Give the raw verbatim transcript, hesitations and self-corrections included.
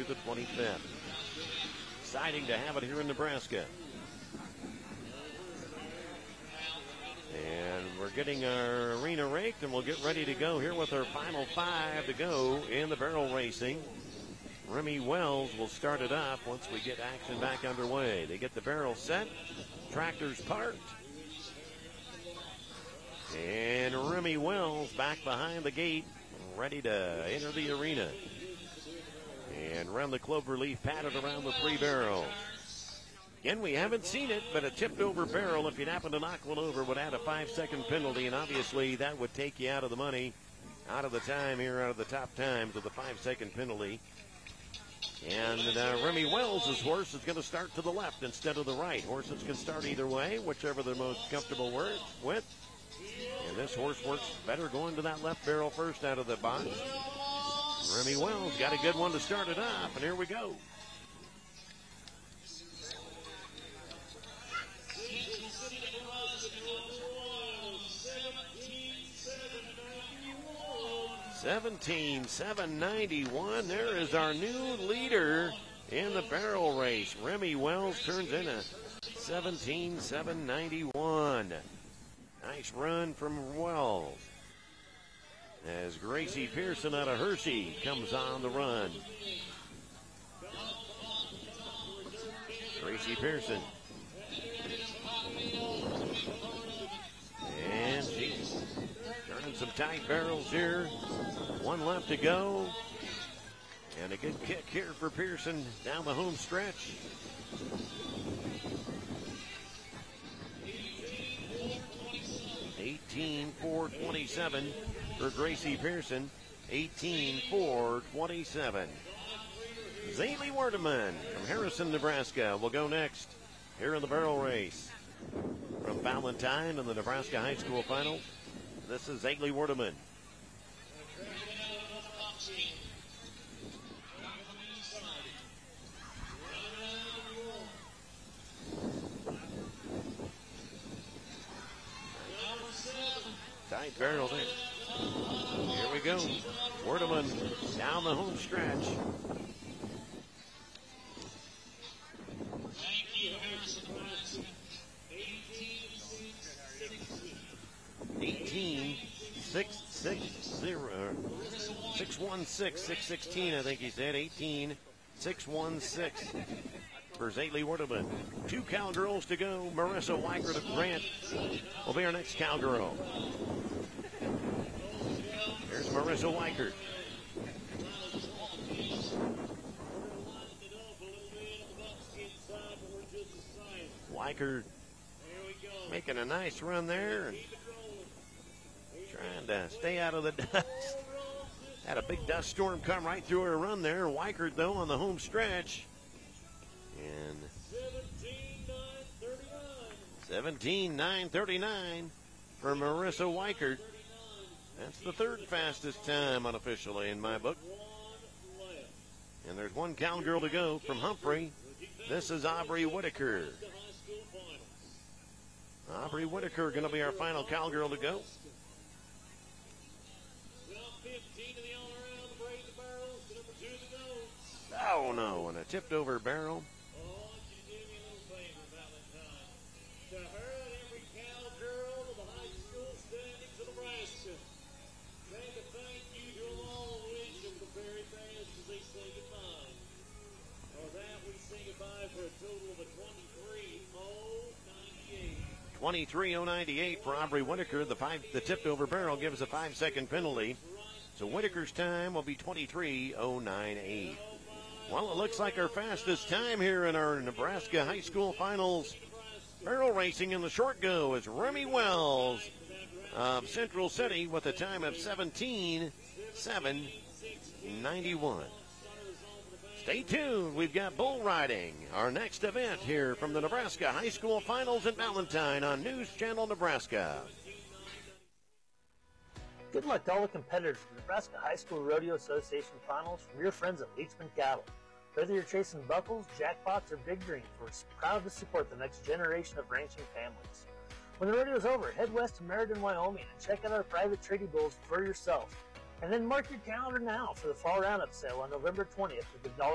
through the twenty-fifth. Exciting to have it here in Nebraska. And we're getting our arena raked, and we'll get ready to go here with our final five to go in the barrel racing. Remy Wells will start it off once we get action back underway. They get the barrel set, tractors parked, and Remy Wells back behind the gate, ready to enter the arena. And around the clover leaf padded around the three barrels. Again, we haven't seen it, but a tipped over barrel, if you'd happen to knock one over, would add a five second penalty, and obviously that would take you out of the money, out of the time here, out of the top times with a five second penalty. And uh, Remy Wells' horse is going to start to the left instead of the right. Horses can start either way, whichever they're most comfortable with. And this horse works better going to that left barrel first out of the box. Remy Wells got a good one to start it off, and here we go. seventeen seven ninety-one. There is our new leader in the barrel race. Remy Wells turns in a seventeen seven ninety-one. Nice run from Wells. As Gracie Pearson out of Hershey comes on the run. Gracie Pearson. And she's turning some tight barrels here. One left to go. And a good kick here for Pearson down the home stretch. eighteen four twenty-seven for Gracie Pearson. eighteen four twenty-seven. Zaylee Werdeman from Harrison, Nebraska will go next here in the barrel race. From Valentine in the Nebraska High School Finals, this is Zaylee Werdeman. Tight barrel there. Here we go. Werdeman down the home stretch. eighteen six six zero. six one six, six sixteen, I think he said. eighteen six one six for Zaylee Werdeman. Two cowgirls to go. Marissa Weichert of Grant will be our next cowgirl. Here's Marissa Weichert. Weichert making a nice run there and trying to stay out of the dust. Had a big dust storm come right through her run there. Weichert, though, on the home stretch. And seventeen nine thirty-nine for Marissa Weichert. That's the third fastest time unofficially in my book. And there's one cowgirl to go from Humphrey. This is Aubrey Whitaker. Aubrey Whitaker going to be our final cowgirl to go. Oh no, and a tipped over barrel. twenty-three oh ninety-eight for Aubrey Whitaker. The five, the tipped over barrel gives a five second penalty. So Whitaker's time will be twenty-three oh ninety-eight. Well, it looks like our fastest time here in our Nebraska High School Finals barrel racing in the short go is Remy Wells of Central City with a time of seventeen seven ninety-one. Stay tuned. We've got bull riding, our next event here from the Nebraska High School Finals in Valentine on News Channel Nebraska. Good luck to all the competitors in the Nebraska High School Rodeo Association Finals from your friends at Leachman Cattle. Whether you're chasing buckles, jackpots, or big dreams, we're proud to support the next generation of ranching families. When the rodeo's over, head west to Meriden, Wyoming, and check out our private trading bulls for yourself. And then mark your calendar now for the fall roundup sale on November twentieth with the dollar